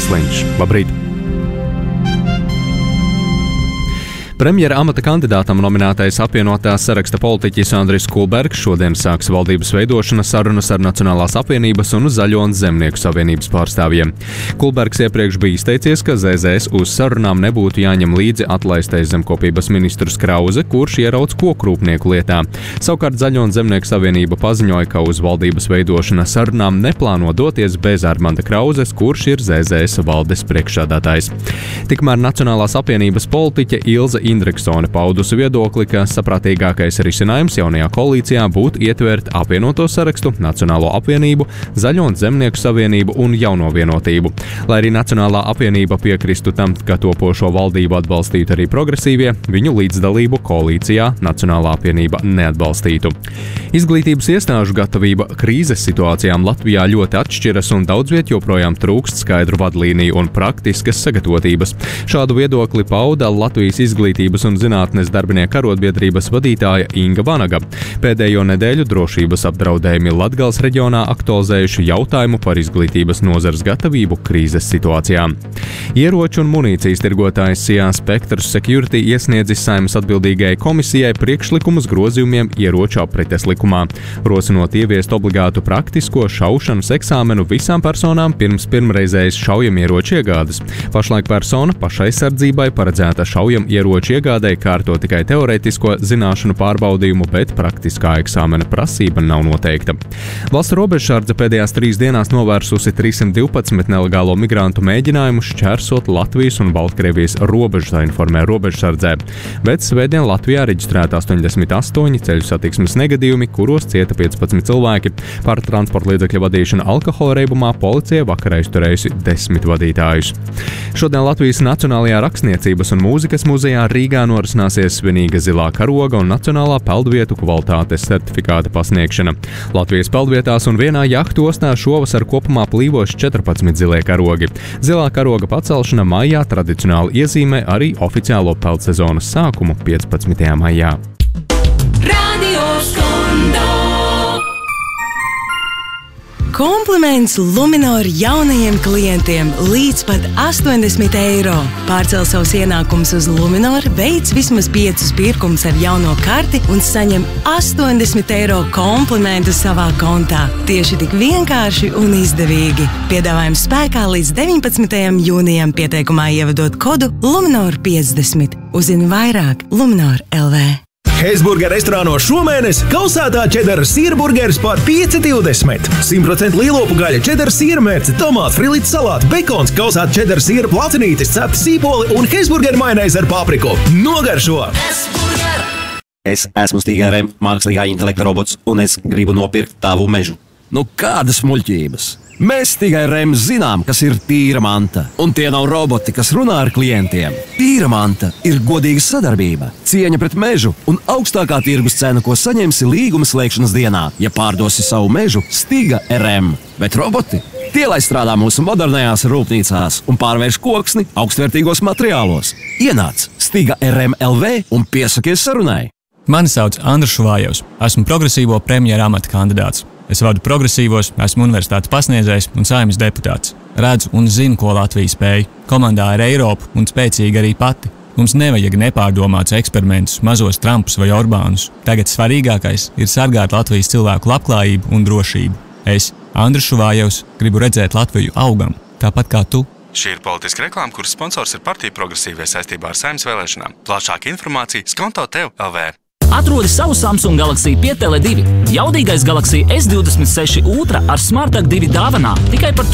Asliņš. Labrīt! Premjera amata kandidātam nominētais apvienotās saraksta politiķis Andris Kulbergs šodien sāks valdības veidošanas sarunas ar Nacionālās apvienības un Zaļo un Zemnieku savienības pārstāvjiem. Kulbergs iepriekš bija izteicies, ka ZZS uz sarunām nebūtu jāņem līdzi atlaistais zemkopības ministrs Krause, kurš ierauc kokrūpnieku lietā. Savukārt Zaļo un Zemnieku savienība paziņoja, ka uz valdības veidošanas sarunām neplāno doties bez Armanda Krauzes, kurš ir ZZS valdes priekšsēdētājs. Tikmēr Nacionālās apvienības politiķe Ilze Indriksone paudusi viedokli, ka saprātīgākais risinājums jaunajā koalīcijā būtu ietvert apvienoto sarakstu, Nacionālo apvienību, Zaļo un Zemnieku savienību un Jauno vienotību. Lai arī Nacionālā apvienība piekristu tam, ka topošo valdību atbalstītu arī progresīvie, viņu līdzdalību koalīcijā Nacionālā apvienība neatbalstītu. Izglītības iestāžu gatavība krīzes situācijām Latvijā ļoti atšķiras un daudz viet joprojām trūkst skaidru vadlīniju un praktiskas sagatavotības. Šādu viedokli pauda Latvijas Izglītības un zinātnes darbinieku arotbiedrības vadītāja Inga Vanaga. Pēdējo nedēļu drošības apdraudējumi Latgales reģionā aktualizējuši jautājumu par izglītības nozares gatavību krīzes situācijām. Ieroču un munīcijas tirgotājs SIA Spectre Security iesniedzis Saeimas atbildīgajai komisijai priekšlikumus grozījumiem ieroču aprites likumā, rosinot ieviest obligātu praktisko šaušanas eksāmenu visām personām pirms pirmreizējas šaujamieroču iegādes. Pašlaik persona pašaizsardzībai paredzēta šaujamieroču iegādei kārto tikai teorētisko zināšanu pārbaudījumu, bet praktiskā eksāmena prasība nav noteikta. Valsts robežsardze pēdējās 3 dienās novērsusi 312 nelegālo migrantu mēģinājumu šķērsot Latvijas un Baltkrievijas robežu, tā informē robežsardzē. Bet svētdien Latvijā reģistrēta 88 ceļu satiksmes negadījumi, kuros cieta 15 cilvēki. Par transporta līdzekļu vadīšanu alkohola reibumā policija vakarā izturējusi 10 vadītājus. Šodien Latvijas Nacionālajā rakstniecības un mūzikas muzejā Rīgā norisināsies svinīga zilā karoga un nacionālā peldvietu kvalitātes certifikāta pasniegšana. Latvijas peldvietās un vienā jahtu ostā šovasar kopumā plīvos 14 zilie karogi. Zilā karoga pacelšana maijā tradicionāli iezīmē arī oficiālo peldsezonas sākumu 15. maijā. Kompliments Luminor jaunajiem klientiem līdz pat 80 eiro. Pārcel savus ienākumus uz Luminor, veic vismaz 5 pirkumus ar jauno karti un saņem 80 eiro komplimentu savā kontā. Tieši tik vienkārši un izdevīgi. Piedāvājums spēkā līdz 19. jūnijam, pieteikumā ievadot kodu Luminor 50. Uzzini vairāk Luminor LV. Hesburger restorānos šomēnes kausētā čedara sīrburgeris par 5,20. 100% lielopu gaļa, čedara sīrmērce, tomāts, frilīts salāti, bekons, kausēta čedara sīra placinītis, cepta sīpoli un Hesburger majonēze ar papriku. Nogaršo! Hesburger! Es esmu Stīga RM, mākslīgā intelekta robots, un es gribu nopirkt tavu mežu. Nu kādas muļķības? Mēs Stīga RM zinām, kas ir tīra manta. Un tie nav roboti, kas runā ar klientiem. Tīra manta ir godīga sadarbība, cieņa pret mežu un augstākā tirgus cena, ko saņemsi līguma slēgšanas dienā, ja pārdosi savu mežu Stīga RM. Bet roboti? Tie, lai strādā mūsu modernajās rūpnīcās un pārvērš koksni augstvērtīgos materiālos. Ienāc Stīga RM LV un piesakies sarunai. Mani sauc Andris Šuvājevs. Esmu progresīvo premjera amata kandidāts. Es vadu progresīvos, esmu universitātes pasniedzējs un Saeimas deputāts. Redzu un zinu, ko Latvija spēj. Komandā ir Eiropa un spēcīga arī pati. Mums nevajag nepārdomāts eksperimentus, mazos Trumpus vai Orbānus. Tagad svarīgākais ir sargāt Latvijas cilvēku labklājību un drošību. Es, Andris Šuvājevs, gribu redzēt Latviju augam, tāpat kā tu. Šī ir politiska reklāma, kuras sponsors ir partija Progresīvie saistībā ar Saeimas vēlēšanām. Plašāka informācija Skonto tev LV. Atrodi savu Samsung Galaxy pie Tele2. Jaudīgais Galaxy S26 Ultra ar SmartTag 2 dāvanā tikai par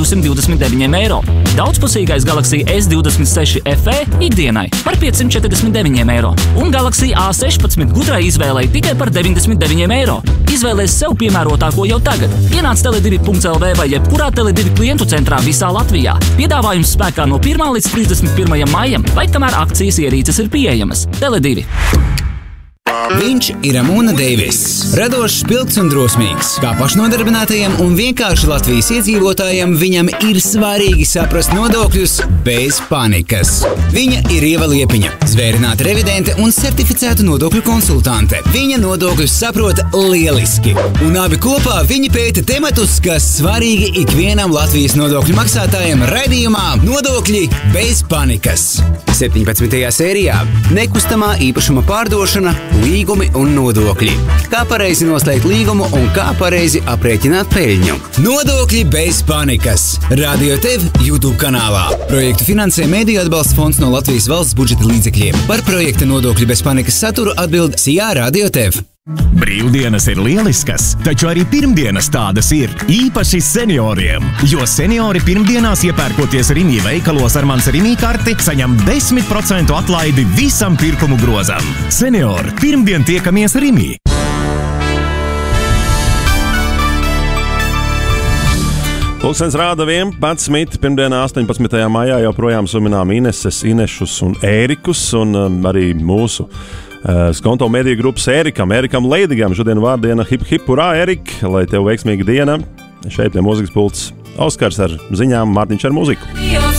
1229 eiro. Daudzpusīgais Galaxy S26 FE ikdienai par 549 eiro. Un Galaxy A16 gudrai izvēlei tikai par 99 eiro. Izvēlēs sev piemērotāko jau tagad. Ienāc Tele2.lv vai jebkurā Tele2 klientu centrā visā Latvijā. Piedāvājums spēkā no 1. līdz 31. maijam, vai kamēr akcijas ierīces ir pieejamas. Tele2. Viņš ir Ramūna Deivis. Radošs, spilgts un drosmīgs. Kā pašnodarbinātajiem un vienkārši Latvijas iedzīvotājiem viņam ir svarīgi saprast nodokļus bez panikas. Viņa ir Ieva Liepiņa, zvērināta revidente un certificēta nodokļu konsultante. Viņa nodokļus saprot lieliski. Un abi kopā viņi pēta tematus, kas svarīgi ikvienam Latvijas nodokļu maksātājiem raidījumā Nodokļi bez panikas. 17. sērijā – nekustamā īpašuma pārdošana, līgumi un nodokļi. Kā pareizi noslēgt līgumu un kā pareizi aprēķināt peļņu. Nodokļi bez panikas. Radio Tev YouTube kanālā. Projektu finansē Mediju atbalsta fonds no Latvijas valsts budžeta līdzekļiem. Par projekta Nodokļi bez panikas saturu atbild Sijā Radio Tev. Brīvdienas ir lieliskas, taču arī pirmdienas tādas ir, īpaši senioriem. Jo seniori pirmdienās iepērkoties Rimi veikalos ar mans Rimi karti, saņem 10% atlaidi visam pirkumu grozam. Seniori, pirmdien tiekamies Rimi! Pulkstens rāda 11. Pirmdienā 18. maijā joprojām suminām Inešus un Ērikus un arī mūsu Skonto mediju grupas Ērikam Leidigam. Šodien vārdiena hip hurā, Ērik, lai tev veiksmīga diena. Šeit pie mūzikas pults Oskars ar ziņām, Mārtiņš ar mūziku.